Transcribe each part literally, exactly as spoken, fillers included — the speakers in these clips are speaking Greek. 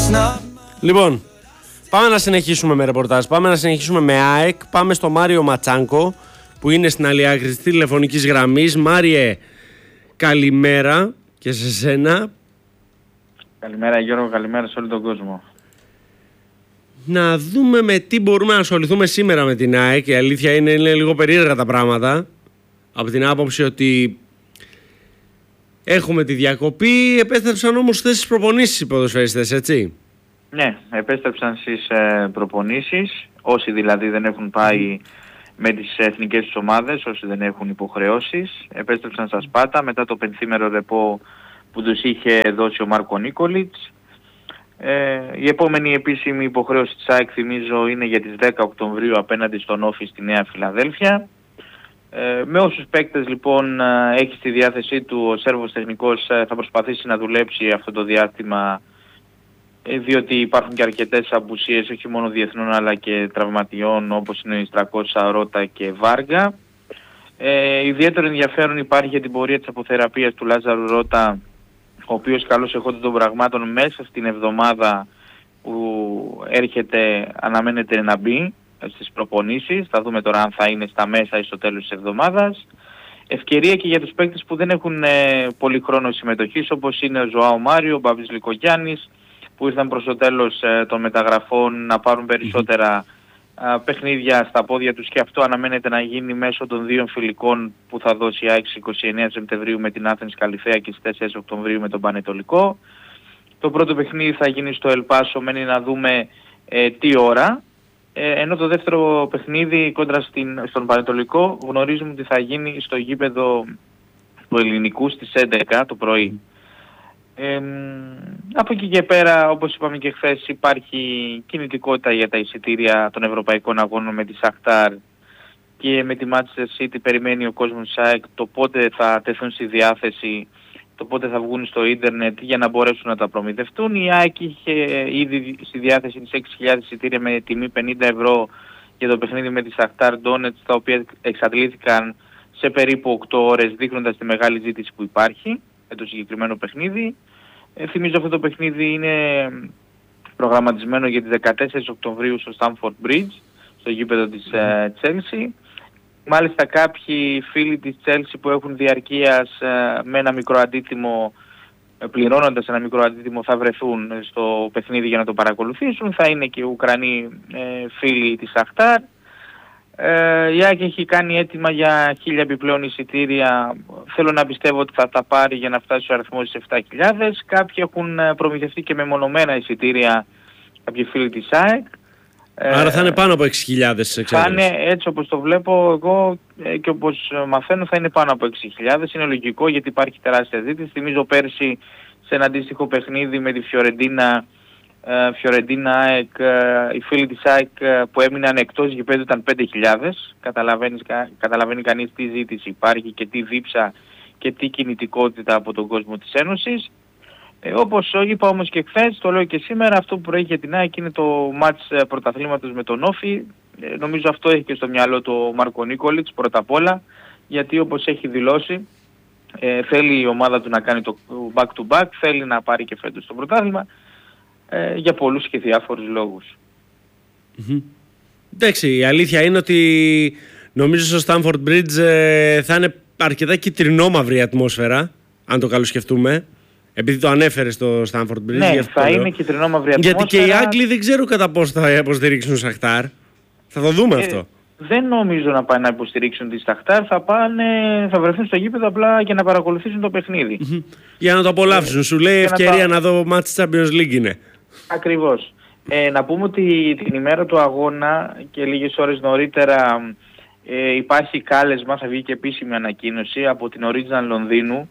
Λοιπόν, πάμε να συνεχίσουμε με ρεπορτάζ. Πάμε να συνεχίσουμε με ΑΕΚ. Πάμε στο Μάριο Ματσάνκο που είναι στην άλλη άκρη της τηλεφωνικής γραμμής. Μάριε, καλημέρα και σε σένα. Καλημέρα Γιώργο, καλημέρα σε όλο τον κόσμο. Να δούμε με τι μπορούμε να ασχοληθούμε σήμερα με την ΑΕΚ. Η αλήθεια είναι, είναι λίγο περίεργα τα πράγματα. Από την άποψη ότι έχουμε τη διακοπή, επέστρεψαν όμως θέσεις προπονήσεις οι ποδοσφαιριστές, έτσι. Ναι, επέστρεψαν στις ε, προπονήσεις, όσοι δηλαδή δεν έχουν πάει με τις εθνικές τους ομάδες, όσοι δεν έχουν υποχρεώσεις. Επέστρεψαν στα Σπάτα μετά το πενθήμερο ρεπό που τους είχε δώσει ο Μάρκο Νίκολιτς. Ε, η επόμενη επίσημη υποχρέωση της ΑΕΚ, θυμίζω, είναι για τις δέκα Οκτωβρίου απέναντι στον Όφη στη Νέα Φιλαδέλφια. Ε, με όσους παίκτες λοιπόν έχει στη διάθεσή του ο Σέρβος τεχνικός, θα προσπαθήσει να δουλέψει αυτό το διάστημα, ε, διότι υπάρχουν και αρκετές απουσίες όχι μόνο διεθνών αλλά και τραυματιών, όπως είναι η Ιστρακός, Σαρώτα και Βάργα. Ε, ιδιαίτερο ενδιαφέρον υπάρχει για την πορεία της αποθεραπείας του Λάζαρου Ρώτα, ο οποίος καλώς εχόντων των πραγμάτων μέσα στην εβδομάδα που έρχεται αναμένεται να μπει στις προπονήσεις. Θα δούμε τώρα αν θα είναι στα μέσα ή στο τέλος της εβδομάδας. Ευκαιρία και για τους παίκτες που δεν έχουν ε, πολύ χρόνο συμμετοχής, όπως είναι ο Ζωάο Μάριο, ο Μπαμπής Λικογιάννης, που ήρθαν προς το τέλος ε, των μεταγραφών να πάρουν περισσότερα ε, παιχνίδια στα πόδια τους, και αυτό αναμένεται να γίνει μέσω των δύο φιλικών που θα δώσει η ΑΕΚ στις είκοσι εννέα Σεπτεμβρίου με την Άθενς Καλιθέα και στις τέσσερις Οκτωβρίου με τον Πανετολικό. Το πρώτο παιχνίδι θα γίνει στο Ελπάσο, μένει να δούμε ε, τι ώρα. Ενώ το δεύτερο παιχνίδι κόντρα στην, στον Πανετολικό γνωρίζουμε ότι θα γίνει στο γήπεδο του Ελληνικού στις έντεκα το πρωί. Ε, από εκεί και πέρα, όπως είπαμε και χθες, υπάρχει κινητικότητα για τα εισιτήρια των ευρωπαϊκών αγώνων με τη Σαχτάρ και με τη Manchester City. Περιμένει ο κόσμος της ΑΕΚ το πότε θα τεθούν στη διάθεση, το πότε θα βγουν στο ίντερνετ για να μπορέσουν να τα προμηθευτούν. Η ΑΕΚ είχε ήδη στη διάθεση τις έξι χιλιάδες εισιτήρια με τιμή πενήντα ευρώ για το παιχνίδι με τη Σαχτάρ Ντόνετς, τα οποία εξαντλήθηκαν σε περίπου οκτώ ώρες, δείχνοντας τη μεγάλη ζήτηση που υπάρχει για το συγκεκριμένο παιχνίδι. Ε, θυμίζω αυτό το παιχνίδι είναι προγραμματισμένο για τις δεκατέσσερις Οκτωβρίου στο Stamford Bridge, στο γήπεδο της Chelsea. Μάλιστα κάποιοι φίλοι της Chelsea που έχουν διαρκείας ε, με ένα μικρό αντίτιμο, ε, πληρώνοντας ένα μικρό αντίτιμο, θα βρεθούν στο παιχνίδι για να το παρακολουθήσουν. Θα είναι και Ουκρανοί ε, φίλοι της Σαχτάρ. Ε, η ΑΕΚ έχει κάνει έτοιμα για χίλια επιπλέον εισιτήρια. Θέλω να πιστεύω ότι θα τα πάρει για να φτάσει ο αριθμός στις επτά χιλιάδες. Κάποιοι έχουν προμηθευτεί και μεμονωμένα εισιτήρια, κάποιοι φίλοι της ΑΕΚ. Άρα θα είναι πάνω από έξι χιλιάδες εξέδρες. Θα είναι, έτσι όπως το βλέπω εγώ και όπως μαθαίνω, θα είναι πάνω από έξι χιλιάδες. Είναι λογικό γιατί υπάρχει τεράστια ζήτηση. Θυμίζω πέρσι σε ένα αντίστοιχο παιχνίδι με τη Φιωρεντίνα, Φιωρεντίνα ΑΕΚ, οι φίλοι της ΑΕΚ που έμειναν εκτός γηπέδου ήταν πέντε χιλιάδες. Καταλαβαίνει κανείς τι ζήτηση υπάρχει και τι δίψα και τι κινητικότητα από τον κόσμο της Ένωσης. Ε, όπως είπα όμως και χθες, το λέω και σήμερα, αυτό που προέχει για την ΑΕΚ είναι το μάτς πρωταθλήματος με τον Όφη. Ε, νομίζω αυτό έχει και στο μυαλό του Μάρκο Νίκολιτς πρώτα απ' όλα, γιατί όπως έχει δηλώσει ε, θέλει η ομάδα του να κάνει το back to back, θέλει να πάρει και φέτος το πρωτάθλημα ε, για πολλούς και διάφορους λόγους. Mm-hmm. Εντάξει, η αλήθεια είναι ότι νομίζω στο Stamford Bridge ε, θα είναι αρκετά κυτρινόμαυρη η ατμόσφαιρα, αν το καλοσκεφτούμε. Επειδή το ανέφερε στο Stamford Bridge. Ναι, θα είναι κυτρινόμαυρη ατμόσφαιρα. Γιατί και οι Άγγλοι δεν ξέρω κατά πώς θα υποστηρίξουν Σαχτάρ. Θα το δούμε ε, αυτό. Δεν νομίζω να πάνε να υποστηρίξουν τη Σαχτάρ. Θα, πάνε, θα βρεθούν στο γήπεδο απλά για να παρακολουθήσουν το παιχνίδι. Mm-hmm. Για να το απολαύσουν. Ε, Σου λέει ευκαιρία να, τα... να δω match Champions League είναι. Ακριβώς. Ε, να πούμε ότι την ημέρα του αγώνα και λίγες ώρες νωρίτερα ε, υπάρχει κάλεσμα, θα βγει και επίσημη ανακοίνωση από την Original Λονδίνου,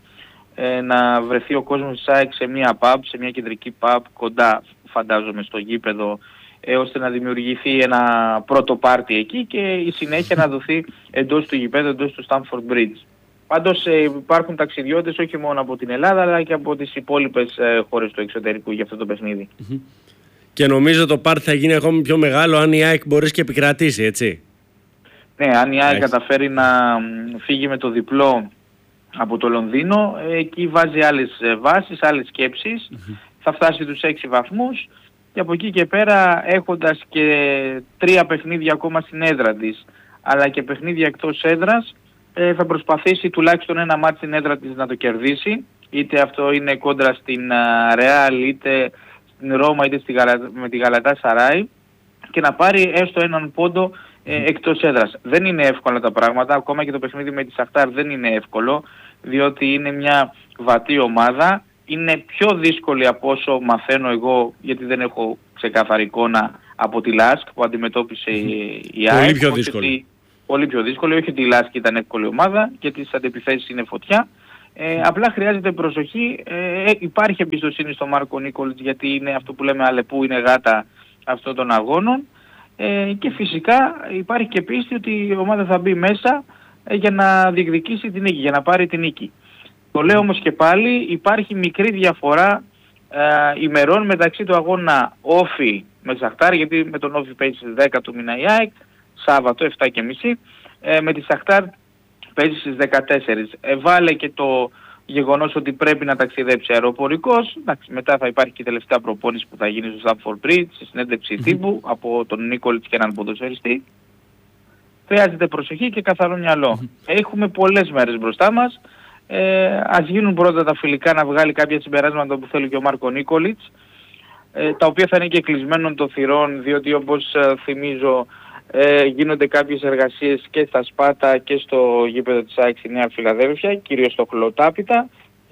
να βρεθεί ο κόσμος της ΑΕΚ σε μια pub, σε μια κεντρική pub κοντά φαντάζομαι στο γήπεδο, ε, ώστε να δημιουργηθεί ένα πρώτο πάρτι εκεί και η συνέχεια να δοθεί εντός του γηπέδου, εντός του Stamford Bridge. Πάντως ε, υπάρχουν ταξιδιώτες όχι μόνο από την Ελλάδα αλλά και από τις υπόλοιπες ε, χώρες του εξωτερικού για αυτό το παιχνίδι. Mm-hmm. Και νομίζω το πάρτι θα γίνει ακόμη πιο μεγάλο αν η ΑΕΚ μπορέσει και επικρατήσει, έτσι. Ναι, αν η ΑΕΚ καταφέρει να φύγει με το διπλό από το Λονδίνο, εκεί βάζει άλλες βάσεις, άλλες σκέψεις, mm-hmm. θα φτάσει τους έξι βαθμούς και από εκεί και πέρα έχοντας και τρία παιχνίδια ακόμα στην έδρα της, αλλά και παιχνίδια εκτός έδρας, ε, θα προσπαθήσει τουλάχιστον ένα μάτι στην έδρα της να το κερδίσει, είτε αυτό είναι κόντρα στην Ρεάλ, είτε στην Ρώμα, είτε στη Γαλα... με τη Γαλατάσαράι, και να πάρει έστω έναν πόντο ε, εκτός έδρας. Δεν είναι εύκολα τα πράγματα, ακόμα και το παιχνίδι με τη Σαχτάρ δεν είναι εύκολο, διότι είναι μια βατή ομάδα. Είναι πιο δύσκολη από όσο μαθαίνω εγώ, γιατί δεν έχω ξεκάθαρη εικόνα, από τη Λάσκ που αντιμετώπισε η ΑΕΚ. Πολύ πιο δύσκολη. Ότι, πολύ πιο δύσκολη, όχι ότι η Λάσκ ήταν εύκολη ομάδα, γιατί στις αντεπιθέσεις είναι φωτιά. Ε, απλά χρειάζεται προσοχή. Ε, υπάρχει εμπιστοσύνη στον Μάρκο Νίκολιτς, γιατί είναι αυτό που λέμε αλεπού, είναι γάτα αυτών των αγώνων. Ε, και φυσικά υπάρχει και πίστη ότι η ομάδα θα μπει μέσα ε, για να διεκδικήσει την νίκη, για να πάρει την νίκη. Το λέω όμως και πάλι, υπάρχει μικρή διαφορά ε, ημερών μεταξύ του αγώνα Όφι με Σαχτάρ, γιατί με τον Όφι παίζει στις δέκα του μήνα η ΑΕΚ, Σάββατο εφτά και μισή, ε, με τη Σαχτάρ παίζει στις δεκατέσσερις. Ε, βάλε και το γεγονός ότι πρέπει να ταξιδέψει αεροπορικός. Εντάξει, μετά θα υπάρχει και η τελευταία προπόνηση που θα γίνει στο Stamford Bridge, στη συνέντευξη τύπου από τον Νίκολιτς και έναν ποδοσφαιριστή. Χρειάζεται προσοχή και καθαρό μυαλό. Έχουμε πολλές μέρες μπροστά μας. Ε, ας γίνουν πρώτα τα φιλικά, να βγάλει κάποια συμπεράσματα που θέλει και ο Μάρκο Νίκολιτς, ε, τα οποία θα είναι και κλεισμένων των θυρών, διότι όπως ε, θυμίζω ε, γίνονται κάποιες εργασίες και στα Σπάτα και στο γήπεδο της ΑΕΚ στη Νέα Φιλαδέλφια, κυρίως στο χλωτάπιτα,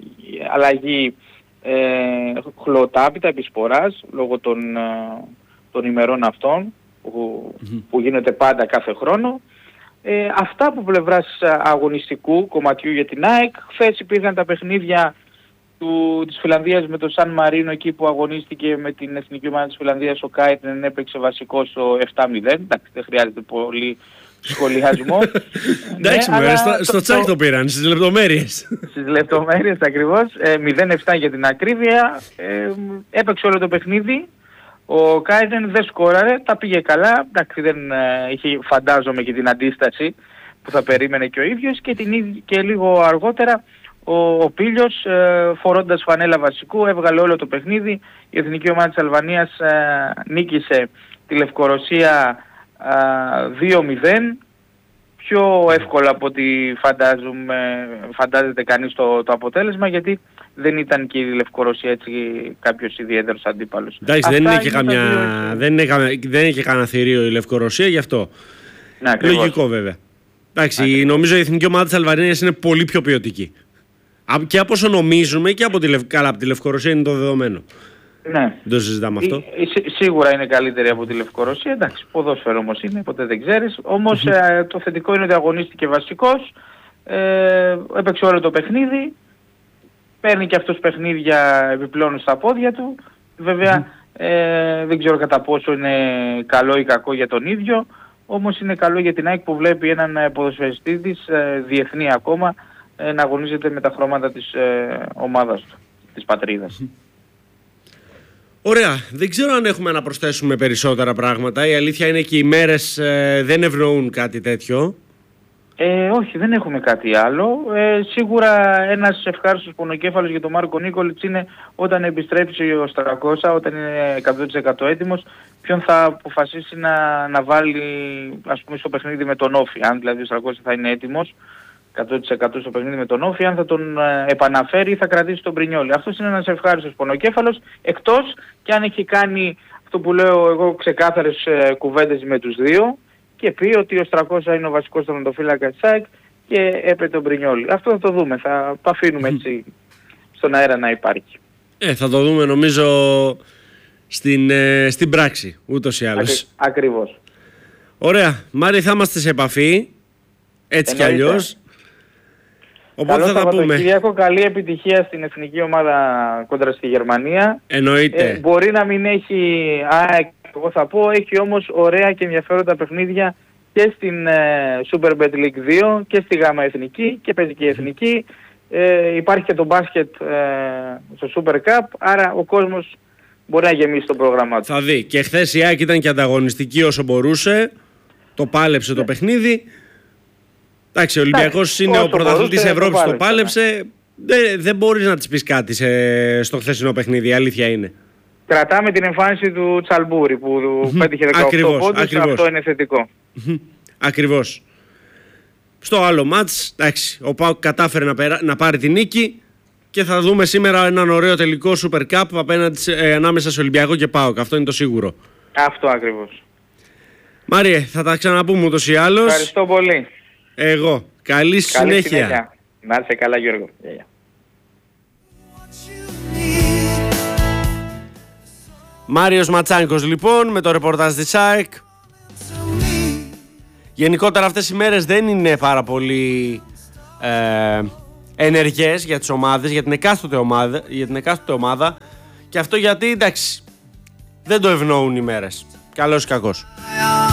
αλλαγή ε, χλωτάπιτα επισποράς λόγω των, ε, των ημερών αυτών που, που γίνεται πάντα κάθε χρόνο. Ε, αυτά από πλευράς αγωνιστικού κομματιού για την ΑΕΚ. Χθες υπήρχαν τα παιχνίδια του, της Φιλανδίας με το Σαν Μαρίνο, εκεί που αγωνίστηκε με την εθνική ομάδα της Φιλανδίας. Ο Κάιτνεν έπαιξε βασικό στο επτά μηδέν. Εντάξει, δεν χρειάζεται πολύ σχολιασμό. Εντάξει, ναι, στο, στο τσάκ το πήραν, στις λεπτομέρειες. Στις λεπτομέρειες ακριβώς. Ε, μηδέν επτά για την ακρίβεια. Ε, έπαιξε όλο το παιχνίδι. Ο Κάιτεν δεν σκόραρε, τα πήγε καλά, εντάξει, δεν ε, είχε, φαντάζομαι, και την αντίσταση που θα περίμενε και ο ίδιος, και, την, και λίγο αργότερα ο, ο Πίλιος ε, φορώντας φανέλα βασικού έβγαλε όλο το παιχνίδι. Η εθνική ομάδα της Αλβανίας ε, νίκησε τη Λευκορωσία ε, δύο μηδέν, πιο εύκολα από ό,τι φαντάζεται κανείς το, το αποτέλεσμα, γιατί δεν ήταν και η Λευκορωσία έτσι κάποιος ιδιαίτερος αντίπαλος. Εντάξει, δεν είναι, και καμιά, δεν, είναι, δεν είναι και κανένα θηρίο η Λευκορωσία, γι' αυτό. Ναι, λογικό βέβαια. Εντάξει, ακριβώς. Νομίζω η εθνική ομάδα της Αλβανίας είναι πολύ πιο ποιοτική. Και από όσο νομίζουμε και από τη, Λευ... Καλά, από τη Λευκορωσία είναι το δεδομένο. Ναι. Δεν το συζητάμε αυτό. Σί, σίγουρα είναι καλύτερη από τη Λευκορωσία. Εντάξει, ποδόσφαιρο όμως είναι, ποτέ δεν ξέρεις. Όμως mm-hmm. ε, το θετικό είναι ότι αγωνίστηκε βασικός, ε, έπαιξε όλο το παιχνίδι, παίρνει και αυτός παιχνίδια επιπλέον στα πόδια του. Βέβαια mm-hmm. ε, δεν ξέρω κατά πόσο είναι καλό ή κακό για τον ίδιο, όμως είναι καλό για την ΑΕΚ που βλέπει έναν ποδοσφαιριστή της, ε, διεθνή ακόμα, ε, να αγωνίζεται με τα χρώματα της ε, ομάδας του, της πατρίδας. Mm-hmm. Ωραία. Δεν ξέρω αν έχουμε να προσθέσουμε περισσότερα πράγματα. Η αλήθεια είναι και οι μέρες ε, δεν ευνοούν κάτι τέτοιο. Ε, όχι, δεν έχουμε κάτι άλλο. Ε, σίγουρα ένας ευχάριστος πονοκέφαλος για τον Μάρκο Νίκολιτς είναι όταν επιστρέψει ο Στρακόσα, όταν είναι εκατό τοις εκατό έτοιμος, ποιον θα αποφασίσει να, να βάλει, ας πούμε, στο παιχνίδι με τον Όφι. Αν δηλαδή ο Στρακόσα θα είναι έτοιμος εκατό τοις εκατό στο παιχνίδι με τον Όφι, αν θα τον ε, επαναφέρει ή θα κρατήσει τον Μπρινιόλι. Αυτός είναι ένας ευχάριστος πονοκέφαλος, εκτός και αν έχει κάνει αυτό που λέω εγώ, ξεκάθαρες ε, κουβέντες με τους δύο, και πει ότι ο Στρακόσα είναι ο βασικός τερματοφύλακας της ΑΕΚ και έπρεπε τον Μπρινιόλι. Αυτό θα το δούμε, θα το αφήνουμε έτσι στον αέρα να υπάρχει. Ε, θα το δούμε νομίζω στην, ε, στην πράξη, ούτως ή άλλως. Ακρι, ακριβώς. Ωραία. Μάρη, θα είμαστε σε επαφή, έτσι κι αλλιώς. Οπότε καλό θα τα πούμε. Κυριακό, καλή επιτυχία στην εθνική ομάδα κόντρα στη Γερμανία. Εννοείται. Ε, μπορεί να μην έχει ΑΕΚ, εγώ θα πω, έχει όμως ωραία και ενδιαφέροντα παιχνίδια και στην ε, Super Bet League δύο και στη Γάμα Εθνική και παιδική εθνική. Ε, υπάρχει και το μπάσκετ ε, στο Super Cup, άρα ο κόσμος μπορεί να γεμίσει το πρόγραμμά του. Θα δει. Και χθες η ΑΕΚ ήταν και ανταγωνιστική όσο μπορούσε. Το πάλεψε το παιχνίδι. Εντάξει, ο Ολυμπιακός είναι ο πρωταθλητής Ευρώπης, το πάλεψε. Δεν, δεν μπορείς να της πεις κάτι σε, στο χθεσινό παιχνίδι, η αλήθεια είναι. Κρατάμε την εμφάνιση του Τσαλμπούρη που mm-hmm. πέτυχε δεκαοκτώ ακριβώς, πόντους, ακριβώς. αυτό είναι θετικό. Mm-hmm. Ακριβώς. Στο άλλο μάτς, εντάξει, ο ΠΑΟΚ κατάφερε να, περα... να πάρει την νίκη και θα δούμε σήμερα έναν ωραίο τελικό Super Cup απέναντι, ε, ανάμεσα σε Ολυμπιακό και ΠΑΟΚ. Αυτό είναι το σίγουρο. Αυτό ακριβώς. Μάριε, θα τα ξαναπούμε ούτως ή άλλως. Ευχαριστώ πολύ. Εγώ. Καλή, Καλή συνέχεια. συνέχεια. Να είσαι καλά, Γιώργο. Yeah. Μάριος Ματσάνικος λοιπόν με το ρεπορτάζ της ΑΕΚ. Γενικότερα αυτές οι μέρες δεν είναι πάρα πολύ ε, ενεργές για τις ομάδες, για την εκάστοτε ομάδα, για την εκάστοτε ομάδα και αυτό γιατί εντάξει δεν το ευνοούν οι μέρες. Καλός ή κακός.